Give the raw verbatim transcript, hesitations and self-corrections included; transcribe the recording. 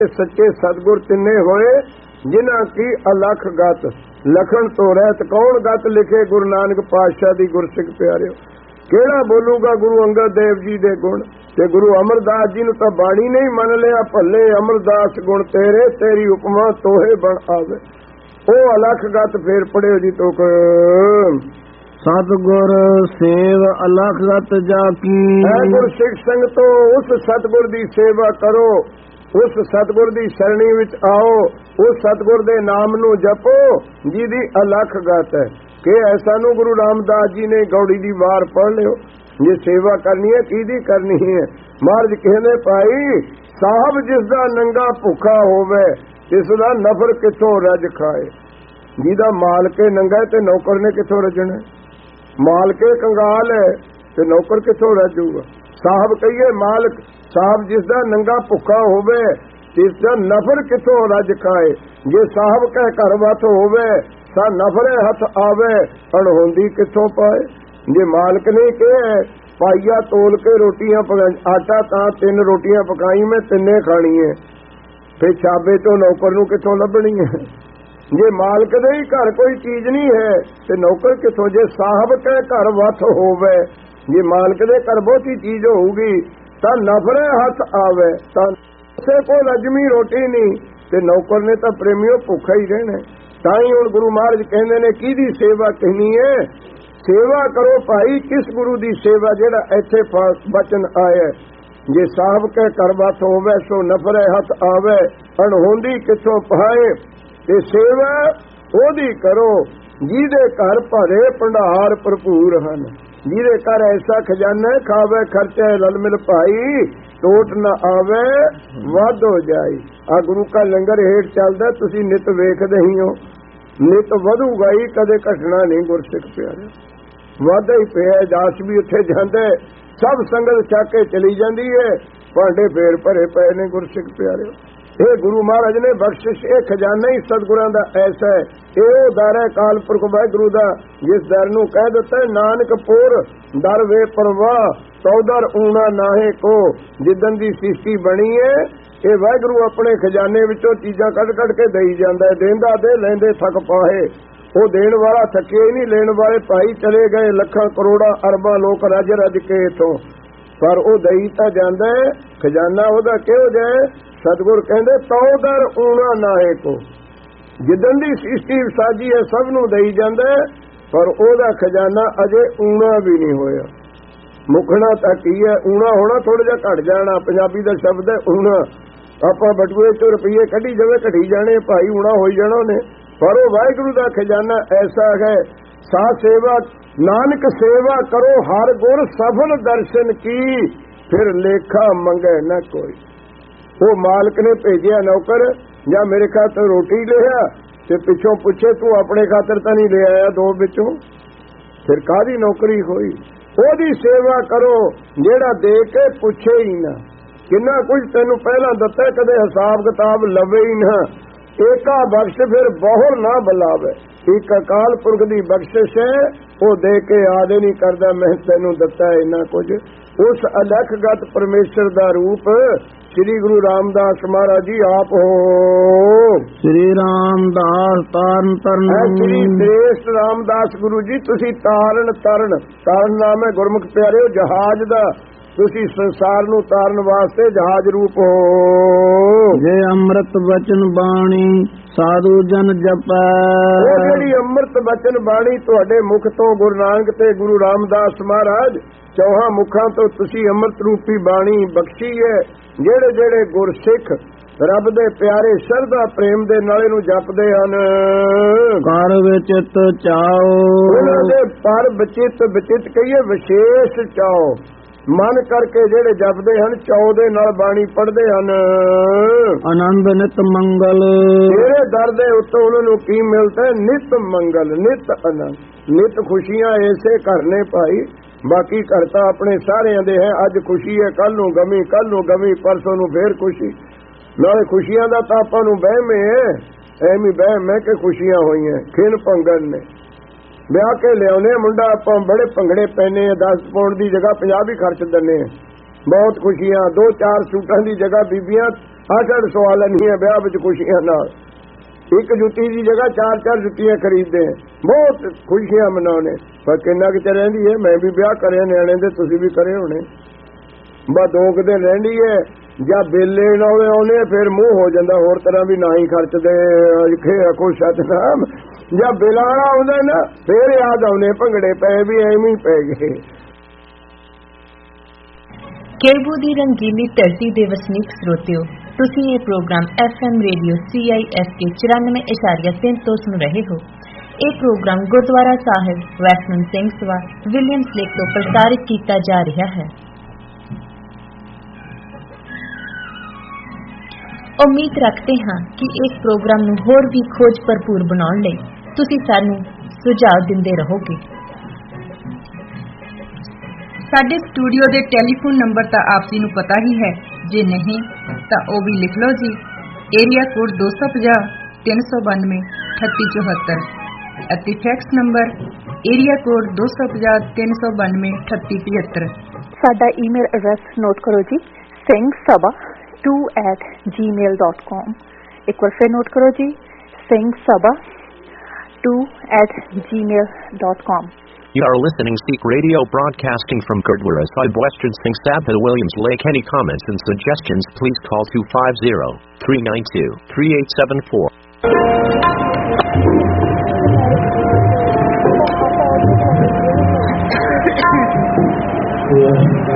सच्चे सतगुर तिन्ने होए जिन्हां की अलख गत लखन तो रहत कौन गत लिखे गुरु नानक पातशाह दी गुरसिख प्यारिओ। केड़ा बोलूगा गुरु अंगद देव जी दे गुण ते गुरु अमरदास जी नूं तां बाणी नहीं मन लिया। भले अमरदास गुण तेरे तेरी उपमा तोहे बन आवे। ओ अलख गत फेर पढ़िओ जी तोक। सतगुर सेव अलख गत जाकी है गुर सिख संगतो उस सतगुर दी सेवा करो, उस सतगुर दी शरणी विच आओ, उस सतगुर दे नाम नू जपो जिहदी अलख गत है। कि ऐसा नू गुरु रामदास जी ने गौड़ी दी वार पढ़ लियो। जे सेवा करनी है किहदी करनी है। महाराज कहंदे भाई साहब जिसदा नंगा भुखा होवे तिसदा नफर किथों रज खाए। जिहदा मालके नंगा ते नौकर ने किथों रजना। मालके कंगाल है ते नौकर किथों रजूगा। साहब कहिए मालक साहब जिसदा नंगा भुखा होवे तिसदा नफर किथों रज खाए। जे साहब कह घर वत होवे सा नफरे हथ आवे अणहोंदी किथों पाए। जे मालक ने कहे पाइया तोल के रोटियां पकाई आटा तां तीन रोटियां पकाई मैं तिन्ने खानी है फिर छाबे तो नौकर नूं किथों लभणी है। जे मालक दे ही घर कोई चीज नहीं है ते नौकर किथों। जे साहब कह घर वत होवे जे मालक दे घर बहुती चीज होगी तां नफरे हथ आवे तां उसे कोल अजमी रोटी नहीं ते नौकर ने तां प्रेमियों भुखा ही रहना। तां ही हुण गुरु महाराज कहंदे ने किहदी सेवा कहनी है। सेवा करो भाई किस गुरु दी सेवा जेड़ा इत्थे बचन आया। जे साहब कह घर वत होवे सो नफरे हथ आवे अणहोंदी किथों पाए। ते सेवा ओदी करो जिहदे घर भरे भंडार भरपूर हन। जिहदे घर ऐसा खजाना खावे खर्चे रल मिल भाई टोट न आवे वध हो जाए। आ गुरु का लंगर हेठ चलदा तुसी नित वेखदे ही हो। नित वधूगा ही कदे घटना नहीं। गुरसिख प्यारे वादा ही पिया। दास भी उत्थे जांदे सब संगत चक के चली जाती है भांडे फेर भरे पे ने। गुरसिख प्यारे ਇਹ ਗੁਰੂ ਮਹਾਰਾਜ ਨੇ ਬਖਸ਼ਿਸ਼ ਇਹ ਖਜ਼ਾਨਾ ਹੀ ਸਤਿਗੁਰਾਂ ਦਾ ਐਸਾ ਹੈ। ਇਹ ਦਰ ਹੈ ਕਾਲ ਪੁਰਖ ਵਾਹਿਗੁਰੂ ਦਾ ਜਿਸ ਦਰ ਨੂੰ ਕਹਿ ਦਿੱਤਾ ਨਾਨਕ ਪੁਰ ਦਰ ਵੇ ਪਰਵਾਹ ਸੌਦਰ ਊਣਾ ਨਾਹੇ ਕੋ। ਜਿੱਦਣ ਦੀ ਸ੍ਰਿਸ਼ਟੀ ਬਣੀ ਹੈ ਇਹ ਵਾਹਿਗੁਰੂ ਆਪਣੇ ਖਜ਼ਾਨੇ ਵਿੱਚੋਂ ਚੀਜ਼ਾਂ ਕੱਢ ਕੱਢ ਕੇ ਦੇਈ ਜਾਂਦਾ ਹੈ। ਦੇਂਦਾ ਦੇ ਲੈਂਦੇ ਥੱਕ ਪਾਹੇ। ਉਹ ਦੇਣ ਵਾਲਾ ਥੱਕੇ ਹੀ ਨਹੀਂ। ਲੈਣ ਵਾਲੇ ਭਾਈ ਚਲੇ ਗਏ ਲੱਖਾਂ ਕਰੋੜਾਂ ਅਰਬਾਂ ਲੋਕ ਰੱਜ ਰੱਜ ਕੇ ਇਥੋਂ ਪਰ ਉਹ ਦਈ ਤਾਂ ਜਾਂਦਾ ਹੈ। ਖਜ਼ਾਨਾ ਉਹਦਾ ਕਿਹੋ ਜਿਹਾ ਸਤਿਗੁਰ ਕਹਿੰਦੇ ਤੌਦਰ ਊਣਾ ਨਾਹੇ ਕੋ। ਜਿੱਦਣ ਦੀ ਸ੍ਰਿਸ਼ਟੀ ਸਾਜੀ ਹੈ ਸਭ ਨੂੰ ਦੇਈ ਜਾਂਦਾ ਪਰ ਉਹਦਾ ਖਜ਼ਾਨਾ ਅਜੇ ਊਣਾ ਵੀ ਨਹੀਂ ਹੋਇਆ। ਮੁਕਣਾ ਤਾਂ ਕੀ ਹੈ ਊਣਾ ਹੋਣਾ ਥੋੜਾ ਜਿਹਾ ਘਟ ਜਾਣਾ। ਪੰਜਾਬੀ ਦਾ ਸ਼ਬਦ ਹੈ ਊਣਾ। ਆਪਾਂ ਬਟੂਏ ਚੋਂ ਰੁਪਈਏ ਕੱਢੀ ਜਾਵੇ ਘਟੀ ਜਾਣੇ ਭਾਈ ਊਣਾ ਹੋਈ ਜਾਣਾ ਉਹਨੇ। ਪਰ ਉਹ ਵਾਹਿਗੁਰੂ ਦਾ ਖਜ਼ਾਨਾ ਐਸਾ ਹੈ। ਸਾ ਸੇਵਾ ਨਾਨਕ ਸੇਵਾ ਕਰੋ ਹਰ ਗੁਰ ਸਫਲ ਦਰਸ਼ਨ ਕੀ ਫਿਰ ਲੇਖਾ ਮੰਗੇ ਨਾ ਕੋਈ। ਉਹ ਮਾਲਕ ਨੇ ਭੇਜਿਆ ਨੌਕਰ ਜਾਂ ਮੇਰੇ ਖਾਤਰ ਰੋਟੀ ਲਿਆ ਤੇ ਪਿੱਛੋਂ ਪੁੱਛੇ ਤੂੰ ਆਪਣੇ ਖਾਤਰ ਤਾਂ ਨਹੀਂ ਲੈ ਆਇਆ ਦੋ ਵਿੱਚੋਂ ਫਿਰ ਕਾਹਦੀ ਨੌਕਰੀ ਹੋਈ। ਉਹਦੀ ਸੇਵਾ ਕਰੋ ਜਿਹੜਾ ਦੇ ਕੇ ਪੁੱਛੇ ਹੀ ਨਾ। ਕਿੰਨਾ ਕੁਝ ਤੈਨੂੰ ਪਹਿਲਾਂ ਦਿੱਤਾ ਕਦੇ ਹਿਸਾਬ ਕਿਤਾਬ ਲਵੇ ਹੀ ਨਾ। ਏਕਾ ਬਖਸ਼ ਫਿਰ ਬਹੁਰ ਨਾ ਬੁਲਾਵੇ। ਇੱਕ ਅਕਾਲ ਪੁਰਖ ਦੀ ਬਖਸ਼ਿਸ਼ ਹੈ ਉਹ ਦੇ ਕੇ ਆਦੇ ਨਹੀਂ ਕਰਦਾ ਮੈਂ ਤੈਨੂੰ ਦਿੱਤਾ ਇੰਨਾ ਕੁਝ। ਉਸ ਅਲਖਗਤ ਪਰਮੇਸ਼ਰ ਦਾ ਰੂਪ श्री गुरु रामदास महाराज जी आप हो। श्री रामदास तारण तरन श्री श्रेष्ठ रामदास गुरु जी तुसी तारण तरन। तारण नाम है गुरमुख प्यारे जहाज दा। तुसी संसार नू तारण वास्ते जहाज रूप हो। जे अमृत वचन बाणी साधु जन जपै। ਉਹ ਜਿਹੜੀ ਅੰਮ੍ਰਿਤ ਬਚਨ ਬਾਣੀ ਤੁਹਾਡੇ ਮੁਖ ਤੋਂ ਗੁਰੂ ਨਾਨਕ ਤੇ ਗੁਰੂ ਰਾਮਦਾਸ ਮਹਾਰਾਜ ਚੌਹਾਂ ਮੁਖਾਂ ਤੋਂ ਤੁਸੀਂ ਅੰਮ੍ਰਿਤ ਰੂਪੀ ਬਾਣੀ ਬਖਸ਼ੀ ਹੈ। ਜਿਹੜੇ ਜਿਹੜੇ ਗੁਰਸਿੱਖ ਰੱਬ ਦੇ ਪਿਆਰੇ ਸ਼ਰਧਾ ਪ੍ਰੇਮ ਦੇ ਨਾਲ ਇਹਨੂੰ ਜਪਦੇ ਹਨ ਘਰ ਵਿੱਚ ਚਾਓ। ਉਹਨਾਂ ਦੇ ਪਰ ਬਚਿਤ ਬਚਿਤ ਕਹੀਏ ਵਿਸ਼ੇਸ਼ ਚਾਓ ਮਨ ਕਰਕੇ ਜਿਹੜੇ ਜਪਦੇ ਹਨ ਚਾਉ ਦੇ ਨਾਲ ਬਾਣੀ ਪੜ੍ਹਦੇ ਹਨ। ਆਨੰਦ ਨਿਤ ਮੰਗਲ ਤੇਰੇ ਦਰ ਦੇ ਉੱਤੋਂ ਉਹਨਾਂ ਨੂੰ ਕੀ ਮਿਲਦਾ ਨਿਤ ਮੰਗਲ ਨਿਤ ਆਨੰਦ ਨਿਤ ਖੁਸ਼ੀਆਂ ਐਸੇ ਘਰ ਨੇ ਭਾਈ। ਬਾਕੀ ਘਰ ਤਾਂ ਆਪਣੇ ਸਾਰਿਆਂ ਦੇ ਹੈ। ਅੱਜ ਖੁਸ਼ੀ ਹੈ ਕੱਲ ਨੂੰ ਗਮੀ ਕੱਲ ਨੂੰ ਗਮੀ ਪਰਸੋਂ ਨੂੰ ਫੇਰ ਖੁਸ਼ੀ। ਨਾਲੇ ਖੁਸ਼ੀਆਂ ਦਾ ਤਾਂ ਆਪਾਂ ਨੂੰ ਵਹਿਮ ਹੈ ਐਵੇਂ ਵਹਿਮ ਹੈ ਕਿ ਖੁਸ਼ੀਆਂ ਹੋਈਆਂ ਖਿਲ ਭੰਗਣ ਨੇ। ਵਿਆਹ ਕੇ ਲਿਆਉਨੇ ਮੁੰਡਾ ਆਪਾਂ ਬੜੇ ਭੰਗੜੇ ਪੈਨੇ ਆ। ਦਸ ਪਾਉਣ ਦੀ ਜਗ੍ਹਾ ਪੰਜਾਹ ਵੀ ਖਰਚ ਦਿੰਨੇ ਆ। ਬਹੁਤ ਖੁਸ਼ੀਆਂ। ਦੋ ਚਾਰ ਸੂਟਾਂ ਦੀ ਜਗ੍ਹਾ ਬੀਬੀਆਂ ਆਹ ਸਾਡਾ ਸਵਾਲ ਨਹੀਂ ਹੈ। ਵਿਆਹ ਵਿੱਚ ਖੁਸ਼ੀਆਂ ਨਾਲ ਇੱਕ ਜੁੱਤੀ ਦੀ ਜਗ੍ਹਾ ਚਾਰ ਚਾਰ ਜੁੱਤੀਆਂ ਖਰੀਦਦੇ, ਬਹੁਤ ਖੁਸ਼ੀਆਂ ਮਨਾਉਣੇ। ਪਰ ਕਿੰਨਾ ਕੁ ਚਿਰ ਰਹਿੰਦੀ ਹੈ? ਮੈਂ ਵੀ ਵਿਆਹ ਕਰਿਆ ਨਿਆਣੇ ਦੇ, ਤੁਸੀਂ ਵੀ ਕਰੇ ਹੋਣੇ। ਬਸ ਦੋ ਕੁ ਦਿਨ ਰਹਿੰਦੀ ਹੈ, ਜਾਂ ਬੇਲੇ ਲਾਉਣੇ ਆਉਣੇ ਫਿਰ ਮੂੰਹ ਹੋ ਜਾਂਦਾ ਹੋਰ ਤਰ੍ਹਾਂ ਵੀ ਨਾ ਹੀ ਖਰਚਦੇ ਖੇ ਕੋ ਸਤਨਾਮ। ਜਾਂ ਬੇਲਾ ਵਾਲਾ ਆਉਂਦਾ ਨਾ ਫਿਰ ਯਾਦ ਆਉਣੇ ਭੰਗੜੇ ਪਏ ਵੀ ਐਵੇਂ ਹੀ ਪੈ ਗਏ। ਕੇਬੂ ਦੀ ਰੰਗੀਲੀ ਧਰਤੀ ਦੇ ਵਸਨੀਕ ਸਰੋਤਿਓ, ਤੁਸੀਂ ਇਹ programme F M radio C I S K ਚੁਰਾਨਵੇਂ ਇਸ਼ਾਰੀਆ ਤਿੰਨ ਤੋਂ ਸੁਣ ਰਹੇ ਹੋ। ਇਹ ਪ੍ਰੋਗਰਾਮ ਗੁਰਦੁਆਰਾ ਸਾਹਿਬ western Singh Sabha Williams lake ਤੋਂ ਪ੍ਰਸਾਰਿਤ ਕੀਤਾ ਜਾ ਰਿਹਾ ਹੈ। ਉਮੀਦ ਰੱਖਦੇ ਹਾਂ ਕਿ ਇਸ ਪ੍ਰੋਗਰਾਮ ਨੂੰ ਹੋਰ ਵੀ ਖੋਜ ਭਰਪੂਰ ਬਣਾਉਣ ਲਈ ਤੁਸੀਂ ਸਾਨੂੰ ਸੁਝਾਅ ਦਿੰਦੇ ਰਹੋਗੇ। ਸਾਡੇ ਸਟੂਡੀਓ ਦੇ ਟੈਲੀਫੋਨ ਨੰਬਰ ਤਾਂ ਆਪ ਜੀ ਨੂੰ ਪਤਾ ਹੀ ਹੈ, ਜੇ ਨਹੀਂ ਤਾਂ ਉਹ ਵੀ ਲਿਖ ਲਓ ਜੀ। ਏਰੀਆ ਕੋਡ ਦੋ ਸੌ ਪੰਜਾਹ ਤਿੰਨ ਸੌ ਬਾਨਵੇਂ ਅਠੱਤੀ ਚੌਹੱਤਰ ਅਤੇ ਫੈਕਸ ਨੰਬਰ ਏਰੀਆ ਕੋਡ ਦੋ ਸੌ ਪੰਜਾਹ ਤਿੰਨ ਸੌ ਬਾਨਵੇਂ ਅਠੱਤੀ ਪਝੱਤਰ। ਸਾਡਾ ਈਮੇਲ ਐਡਰੈਸ ਨੋਟ ਕਰੋ ਜੀ, ਸਿੰਘ ਸਭਾ ਟੂ ਐਟ ਜੀ ਮੇਲ ਡਾਟ ਕਾਮ। ਇੱਕ ਵਾਰ ਫਿਰ ਨੋਟ ਕਰੋ ਜੀ, ਸਿੰਘ ਸਭਾ ਟੂ ਐਟ ਜੀ ਮੇਲ dot com. You are listening Sikh Radio broadcasting from Gurdwara Sahib Western Singh Sabha Williams Lake. Any comments and suggestions please call two five zero, three nine two, three eight seven four. Yeah.